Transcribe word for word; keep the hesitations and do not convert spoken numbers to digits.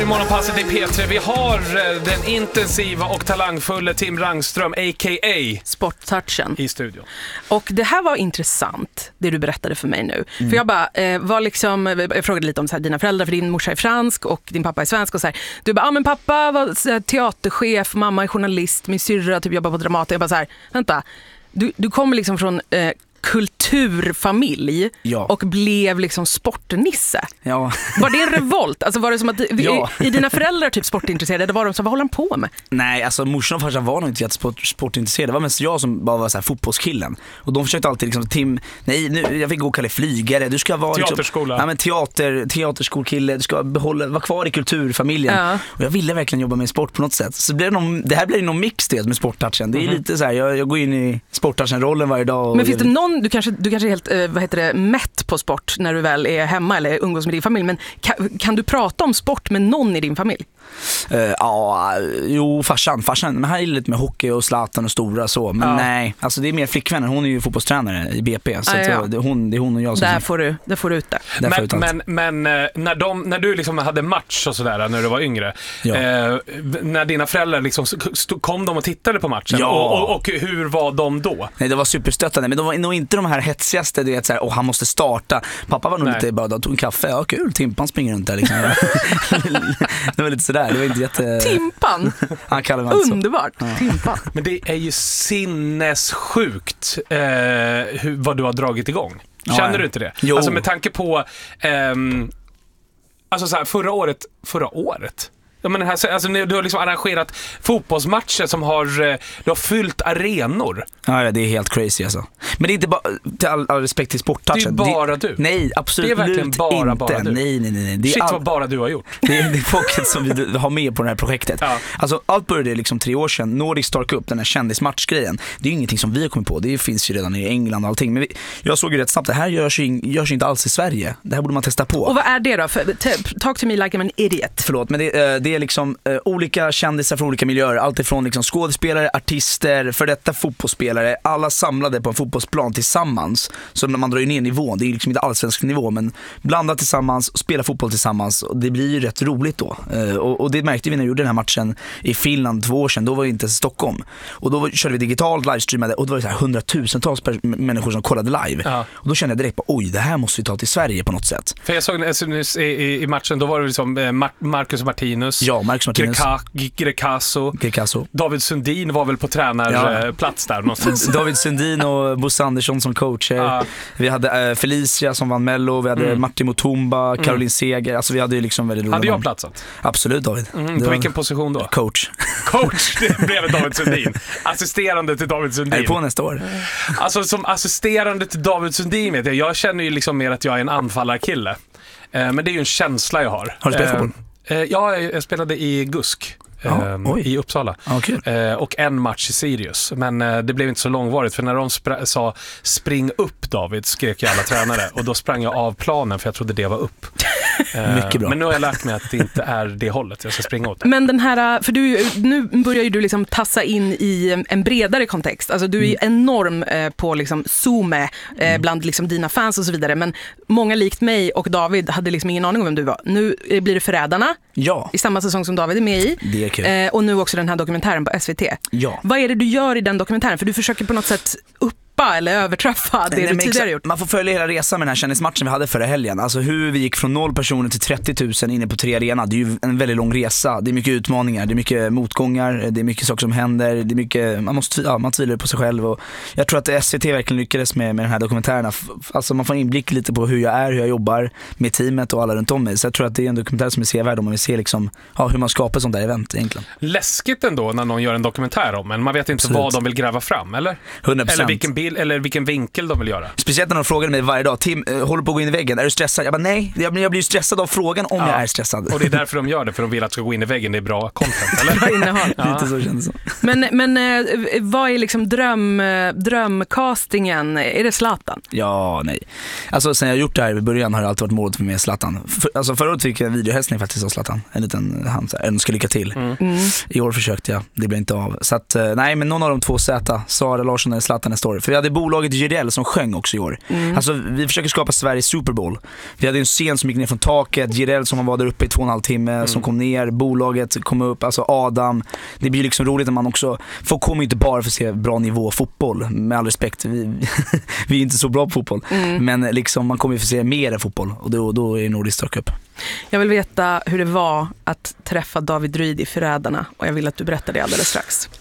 I morgonpasset i P tre, vi har den intensiva och talangfulla Tim Rangström, a k a. Sporttouchen, i studion. Och det här var intressant, det du berättade för mig nu. Mm. För jag bara, eh, var liksom, jag frågade lite om så här, dina föräldrar, för din morsa är fransk och din pappa är svensk. Och så här. Du bara, ah, men pappa var så här, teaterchef, mamma är journalist, min syrra typ jobbar på Dramaten. Jag bara så här, vänta, du, du kommer liksom från... Eh, kulturfamilj, ja, och blev liksom sportnisse. Ja. Var det en revolt? Alltså var det som att ja. i, i dina föräldrar typ sportintresserade, det var de som, vad håller de på med? Nej, alltså morsan och farsan var nog inte jättesport, sportintresserade. Det var mest jag som bara var så här fotbollskillen. Och de försökte alltid liksom, Tim, nej, nu, jag fick gå och kalla flygare. Du ska vara teaterskola. Liksom, ja, men teater, teaterskolkille. Du ska behålla, vara kvar i kulturfamiljen. Ja. Och jag ville verkligen jobba med sport på något sätt. Så det, någon, det här blir någon mix det med sporttouchen. Det är mm-hmm. lite så här, jag, jag går in i sporttouchen-rollen varje dag. Och men finns det någon, du kanske, du kanske är helt, eh, vad heter det, mätt på sport när du väl är hemma eller umgås med din familj, men kan, kan du prata om sport med någon i din familj? Uh, ja, jo, farsan, farsan, men här är lite med hockey och Zlatan och stora så, men ja. nej, alltså det är mer flickvännen, hon är ju fotbollstränare i B P, så ah, ja. det, är hon, det är hon och jag som... Där får du, där får du ut det. Men, ut men, men när, de, när du liksom hade match och sådär när du var yngre, ja. eh, när dina föräldrar liksom, kom de och tittade på matchen, ja. och, och, och hur var de då? Nej, det var superstöttande, men de var nog inte de här hetsigaste, du vet såhär, och han måste starta. Pappa var nog nej. lite bara, de tog en kaffe, ja kul, Timpan springer runt där liksom. Det var lite sådär. Det var inte jätte... Timpan. Han kallar mig underbart. Ja. Timpan. Men det är ju sinnessjukt eh, hur, vad du har dragit igång. Känner ja, du inte det? Jo. Alltså med tanke på ehm, alltså så här, förra året förra året Ja, men här, alltså, du har liksom arrangerat fotbollsmatcher som har, du har fyllt arenor. Ja, det är helt crazy alltså. Men det är inte bara, till all, all respekt till sporttouchen. Det är bara det, du. Nej, absolut det är verkligen bara, inte. Bara du. Nej, nej, nej. Det är shit all... vad bara du har gjort. Det är, det är folket som vi har med på det här projektet. Ja. Alltså, allt började liksom tre år sedan. Nordic Star Cup, den här kändismatchgrejen. Det är ju ingenting som vi har kommit på. Det finns ju redan i England och allting. Men vi, jag såg ju rätt snabbt, det här görs ju, görs inte alls i Sverige. Det här borde man testa på. Och vad är det då? För, talk to me like I'm an idiot. Förlåt, men det, det är liksom olika kändisar från olika miljöer, allt ifrån liksom skådespelare, artister, för detta fotbollsspelare, alla samlade på en fotbollsplan tillsammans. Så när man drar ju ner nivån, det är liksom inte allsvensk nivå, men blandat tillsammans, spela fotboll tillsammans, och det blir ju rätt roligt då. Och, och det märkte vi när vi gjorde den här matchen i Finland två år sedan, då var det inte Stockholm. Och då körde vi digitalt, livestreamade, och då var det så här hundratusentals människor som kollade live. Ja. Och då kände jag direkt på, oj, det här måste vi ta till Sverige på något sätt. För jag såg alltså, i, i matchen, då var det liksom Mar- Marcus Martinus, ja, Marcus Martinus. Greka- Grecaso. Grecaso. David Sundin var väl på tränarplats ja. där någonstans. David Sundin och Bosse Andersson som coacher. Ja. Vi hade äh, Felicia som vann Mello. Vi hade mm. Martin Mutumba, Caroline mm. Seger. Alltså vi hade ju liksom väldigt roligt. Hade jag platsat? Absolut, David. Mm, på vilken position då? Coach. Coach, det blev David Sundin. Assisterande till David Sundin. Jag är på nästa år. Alltså som assisterande till David Sundin vet jag. Jag känner ju liksom mer att jag är en anfallarkille. Eh, men det är ju en känsla jag har. Har du spelat fotboll? Eh, eh, ja, jag spelade i Gusk. Ja, i Uppsala okay. eh, och en match i Sirius, men eh, det blev inte så långvarigt, för när de spra- sa spring upp David, skrek jag alla tränare, och då sprang jag av planen för jag trodde det var upp. eh, Mycket bra. Men nu har jag lärt mig att det inte är det hållet jag ska springa åt det. Men den här, för du, nu börjar ju du liksom tassa in i en bredare kontext, alltså du är mm. enorm eh, på liksom Zoom eh, mm. bland liksom dina fans och så vidare, men många likt mig och David hade liksom ingen aning om vem du var. Nu blir det Förrädarna ja. i samma säsong som David är med i. Det är kul. Eh, och nu också den här dokumentären på S V T. Ja. Vad är det du gör i den dokumentären? För du försöker på något sätt uppa eller överträffa det Nej, du tidigare gjort. Man får följa hela resan med den här kändismatchen vi hade förra helgen. Alltså hur vi gick från noll personer till trettio tusen inne på tre arena. Det är ju en väldigt lång resa. Det är mycket utmaningar, det är mycket motgångar, det är mycket saker som händer. Det är mycket, man måste ja, man tvivlar på sig själv. Och jag tror att S V T verkligen lyckades med, med den här dokumentären. Alltså man får inblick lite på hur jag är, hur jag jobbar med teamet och alla runt om mig. Så jag tror att det är en dokumentär som är sevärd om man vill se liksom, ja, hur man skapar sånt där event egentligen. Läskigt ändå när någon gör en dokumentär om en. Man vet inte Absolut. vad de vill gräva fram, eller? hundra procent. Eller vilken bild, eller vilken vinkel de vill göra. Speciellt när de frågade mig varje dag, Tim, äh, håller på att gå in i väggen, är du stressad? Jag bara nej, jag blir, jag blir stressad av frågan om ja. jag är stressad. Och det är därför de gör det, för de vill att det ska gå in i väggen, det är bra content, eller? Bra innehåll. Ja. Lite så känns det så. Men, men äh, vad är liksom dröm, drömcastingen? Är det Zlatan? Ja, nej. Alltså sen jag gjort det här i början har det alltid varit målet för mig Zlatan. För, alltså förra året fick jag en videohälsning faktiskt av Zlatan. En liten, han önskar lycka till. Mm. Mm. I år försökte jag, det blev inte av. Så att, nej, men någon av de två Z, Sara Larsson eller Zlatan nästa år. För vi hade bolaget Jireel som sjöng också i år. Mm. Alltså vi försöker skapa Sveriges Super Bowl. Vi hade en scen som gick ner från taket, Jireel som var där uppe i två och en halv timme, mm. som kom ner, bolaget kom upp, alltså Adam. Det blir liksom roligt när man också, folk kommer inte bara för att se bra nivå fotboll, med all respekt, vi, vi är inte så bra på fotboll, mm. men liksom man kommer för att se mer än fotboll, och då, då är det Nordisk Star Cup. Jag vill veta hur det var att träffa David Ryd i Förrädarna, och jag vill att du berättar det alldeles strax.